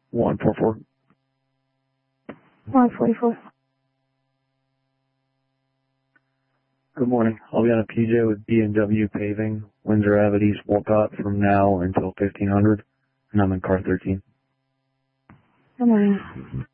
144. 144. Good morning. I'll be on a PJ with B&W Paving, Windsor Ave, East Wolcott, from now until 1500, and I'm in car 13. Good morning.